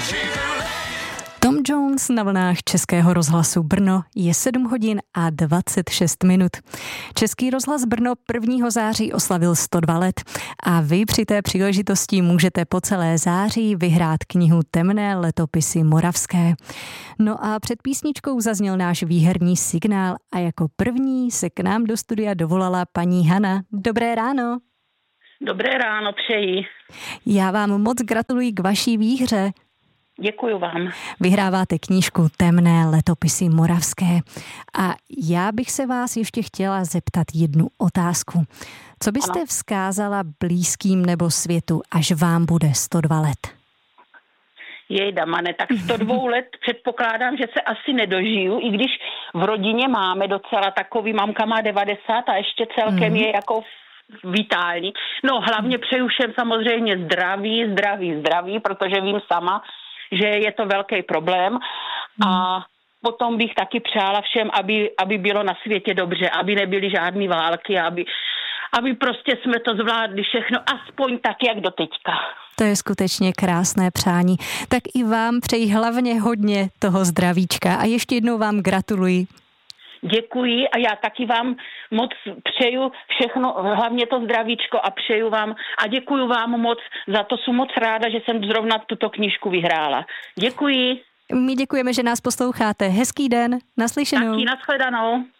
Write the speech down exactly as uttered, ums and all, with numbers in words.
Tom Jones na vlnách Českého rozhlasu Brno. Je sedm hodin a dvacet šest minut. Český rozhlas Brno prvního září oslavil sto dva let a vy při té příležitosti můžete po celé září vyhrát knihu Temné letopisy moravské. No a před písničkou zazněl náš výherní signál a jako první se k nám do studia dovolala paní Hana. Dobré ráno. Dobré ráno, přeji. Já vám moc gratuluji k vaší výhře. Děkuju vám. Vyhráváte knížku Temné letopisy moravské. A já bych se vás ještě chtěla zeptat jednu otázku. Co byste ano. vzkázala blízkým nebo světu, až vám bude sto dva let? Jej, Damane, tak sto dva let předpokládám, že se asi nedožiju, i když v rodině máme docela takový, mamka má devadesát a ještě celkem mm. je jako vitální. No hlavně přeju všem samozřejmě zdraví, zdraví, zdraví, protože vím sama, že je to velký problém a potom bych taky přála všem, aby, aby bylo na světě dobře, aby nebyly žádný války, aby, aby prostě jsme to zvládli všechno, aspoň tak, jak doteďka. To je skutečně krásné přání. Tak i vám přeji hlavně hodně toho zdravíčka a ještě jednou vám gratuluji. Děkuji a já taky vám moc přeju všechno, hlavně to zdravíčko a přeju vám a děkuju vám moc, za to jsem moc ráda, že jsem zrovna tuto knížku vyhrála. Děkuji. My děkujeme, že nás posloucháte. Hezký den, naslyšenou. Taky, nashledanou.